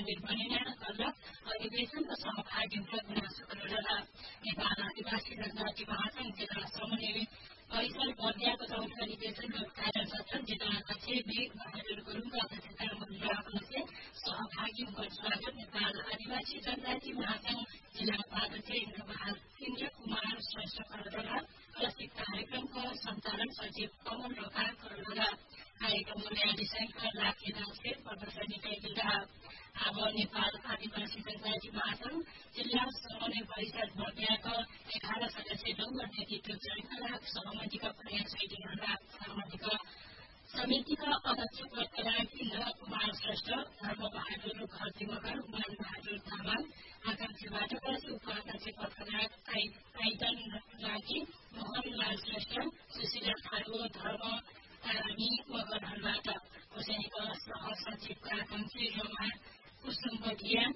निर्माण गर्न अधिवेशनको सहभागिता गुनासो गरेर नेपाल आदिवासी जनजाति महासंघ जिल्ला समन्वय परिसर बर्दियाको चौथो अधिवेशनको उद्घाटन सत्र जिल्ला अध्यक्ष मेघ बहादुर गुरुङको अध्यक्षतामा मन्दिरापलसे सहभागी स्वागत नेपाल आदिवासी जनजाति महासंघ जिल्ला उपाध्यक्ष इन्द्र कुमार श्रेष्ठ करोडरा प्रस्तुत कार्यक्रमको सञ्चालन सचिव कमल रोका करोडरा कार्यक्रम ल्याडी सहितका लाखेदासले प्रदर्शनी कैदिँदा अब नेपाल आदिवासी जनजाति महासंघ जिल्ला समन्वय परिषद बर्दियाको 11 सदस्य डङ्गर नेतृत्व चयनका सहमतिका प्रयास सहितका सहमतिका समितिका अध्यक्ष पदका लागि इन्द्र कुमार श्रेष्ठ धर्मबहादुर घरतिमकर मान बहादुर तामाङ आकांक्षीबाट उपाध्यक्ष पदका आइदन लागि मोहनलाल श्रेष्ठ सुशीला थारू धर्म तारानी मगरहरूबाट खोसेनीका सहसचिवका आकांक्षी रमा कुसुम बटिया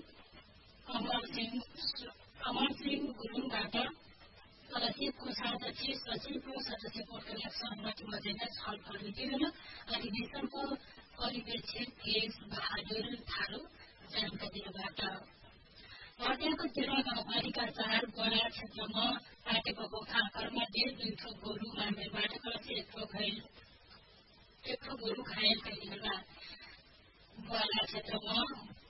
अमरसिंह गुरुङबाट सदस्य कोषाध्यक्ष सचिवको सदस्य पदका सहमति मध्येमा छलफल गरिन अधिवेशनको परिप्रेक्षक केश बहादुर थारू जानकारीबाट बर्दियाको 13 गाउँपालिका 4 गोडा क्षेत्रमा पाटेको पोखा घरमध्ये 2 थोक गोरु मार्नेबाट एक थोक गोरु घायल गरिएका गोडा क्षेत्रमा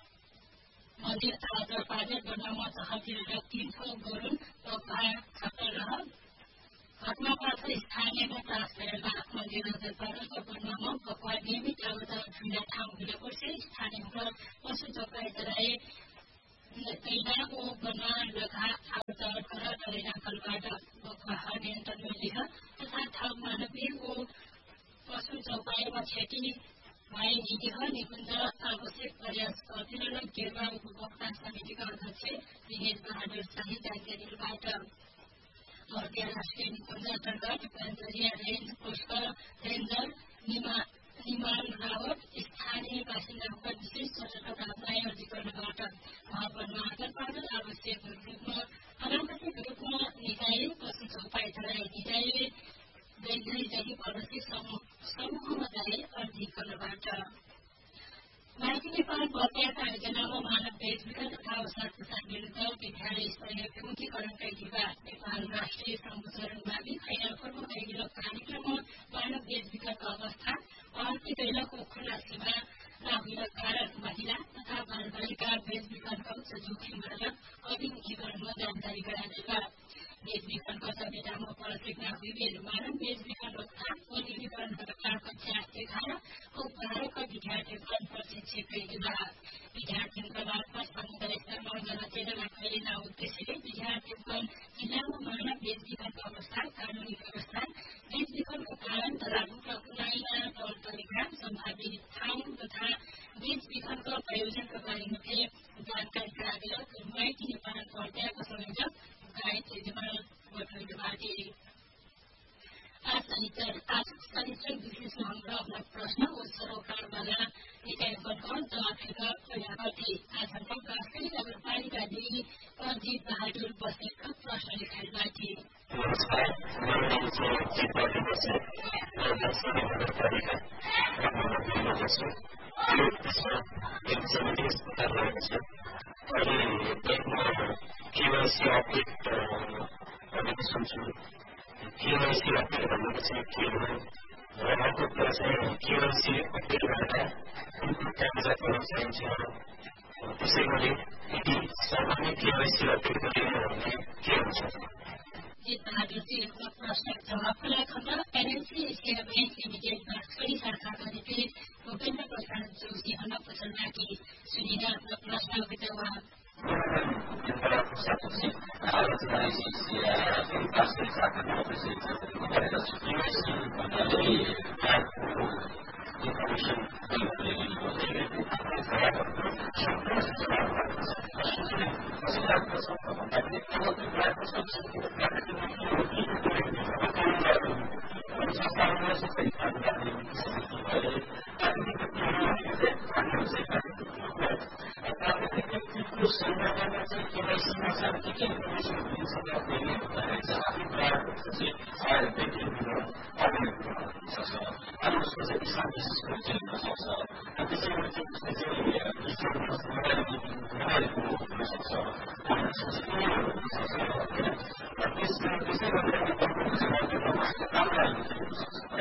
मन्दिर ताजा पाजर गर्नमा चहलतिर 3 थोक गोरु पक्का खप्पर घटनाबाट स्थानीयमा त्रास गरेका मन्दिर पाजरको गर्नमा पक्का नियमित आवत ठुला ठाउँ हुँदैपछि स्थानीयका पशु चौपाई चलाए तैला ओ बना लगा आवत कर तैलाकलबाट पक्का नियन्त्रणमा लिन तथा ठाउँ मानवीय ओ पशु चौपाईमा क्षति भए निदेह निकुञ्ज आवश्यक प्रयास गर्दिन गेरुवा उपभोक्ता समितिका अध्यक्ष दिनेश बहादुर शाही जानकारीबाट बर्दिया राष्ट्रिय निकुञ्ज अन्तर्गत पञ्चरिया रेन्ज पोस्ट रेन्जर निमान रावत स्थानीय बासिन्दाहरूका विशेष सतर्कतालाई अर्जी गर्नबाट वनमा आतंकबाट आवश्यक रूपमा अनावश्यक रूपमा निकाय पशु चौपाई चलाए निकाय वैद्यदेखि प्रदर्शित समूहमा जाने अर्जी गर्नबाट माइती नेपाल बर्दियाका आयोजनामा मानव बेचबिखन तथा अवसर प्रसार विरुद्ध विद्यालय स्तरीय विमुखीकरण कैदिवा नेपाल राष्ट्रिय संगठन मावि खैरालपुरमा गइरहेको कार्यक्रममा मानव बेचबिखनको अवस्था आर्थिक ऐलको खुला सीमा नहुन कारण महिला तथा बालबालिका बेचबिखनका उच्च जोखिमबाट अभिमुखीकरणमा जानकारी गराइदिएका बेचबिखनको संविधानमा प्रस्तुत नहुने मानव बेचबिखन रोकथाम व न्यूनीकरण कक्षा 11 औ 12 का विद्यार्थीहरूका प्रशिक्षित गरिदिँदा विद्यार्थीहरूका बारेमा समुदाय स्तरमा जनचेतना फैलिन उद्देश्यले विद्यार्थीहरूका जिल्लामा मानव बेचबिखनको अवस्था कानूनी व्यवस्था बेचबिखनको कारण तथा रूपमा कुनाइना तौर तरिका सम्भावित ठाउँ तथा बेचबिखनको प्रयोजनका बारेमा जानकारी गराएर माइती नेपाल बर्दियाको संयोजक गायत्री नेपाल बटुलवादी आज शनिचर विशेषमा हाम्रो अपना प्रश्न व सरोकारवाला इकाइहरूको जवाफका प्रयागर्थी आज हाम्रो कास्की नगरपालिका दिदी अजित बहादुर बस्नेतका प्रश्न लेखाइबाटी नमस्कार KYC update भनेको सुन्छु KYC update भनेको चाहिँ के हो र अर्को कुरा चाहिँ KYC update गर्दा कुन कागजात गर्न चाहिन्छ त्यसै गरी यदि सामान्य KYC update गरिएन भने के हुन्छ बहादुरजीको प्रश्नको जवाबको लागि खबर NLC Asia bank limited Bansgadhi शाखाका अधिकारी भूपेन्द्र प्रसाद जोशीसँग पूछनबाटी सुनिदा प्रश्नको जवाब गरेको हुन सक्छ त्यसै गरेर